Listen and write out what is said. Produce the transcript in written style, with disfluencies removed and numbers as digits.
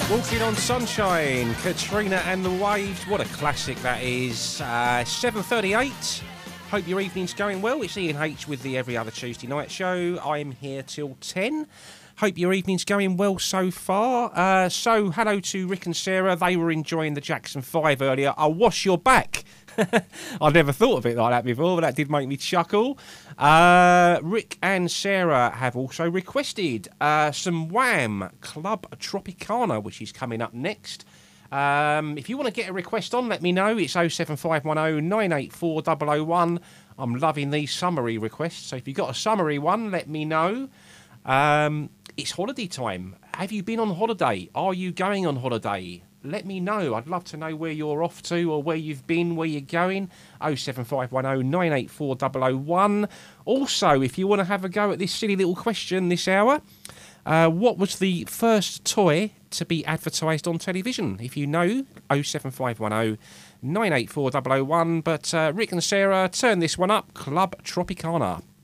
Walking on Sunshine, Katrina and the Waves. What a classic that is. 7:38. Hope your evening's going well. It's Ian H with the Every Other Tuesday Night Show. I'm here till 10. Hope your evening's going well so far. So, hello to Rick and Sarah. They were enjoying the Jackson 5 earlier. I'll wash your back. I never thought of it like that before, but that did make me chuckle. Rick and Sarah have also requested some Wham! Club Tropicana, which is coming up next. If you want to get a request on, let me know. It's 07510 984 001. I'm loving these summary requests, so if you've got a summary one, let me know. It's holiday time. Have you been on holiday? Are you going on holiday? Let me know. I'd love to know where you're off to or where you've been, where you're going. 07510 984 001. Also, if you want to have a go at this silly little question this hour, what was the first toy to be advertised on television? If you know, 07510 984 001. But Rick and Sarah, turn this one up. Club Tropicana.